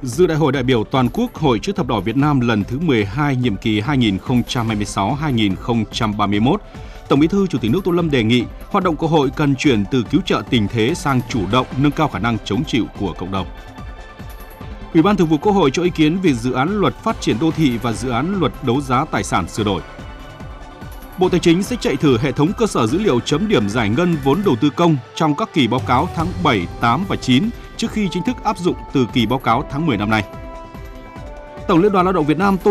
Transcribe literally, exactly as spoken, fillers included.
Dự đại hội đại biểu toàn quốc Hội Chữ thập đỏ Việt Nam lần thứ mười hai nhiệm kỳ hai nghìn không trăm hai mươi sáu đến hai nghìn không trăm ba mươi mốt, Tổng Bí thư Chủ tịch nước Tô Lâm đề nghị hoạt động của hội cần chuyển từ cứu trợ tình thế sang chủ động, nâng cao khả năng chống chịu của cộng đồng. Ủy ban Thường vụ Quốc hội cho ý kiến về dự án luật phát triển đô thị và dự án luật đấu giá tài sản sửa đổi. Bộ Tài chính sẽ chạy thử hệ thống cơ sở dữ liệu chấm điểm giải ngân vốn đầu tư công trong các kỳ báo cáo tháng bảy, tám và chín trước khi chính thức áp dụng từ kỳ báo cáo tháng mười năm nay. Tổng Liên đoàn Lao động Việt Nam tôn